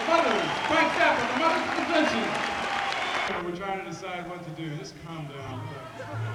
Mothers, Frank Zappa, the Mothers of the Lynching. We're trying to decide what to do. Just calm down.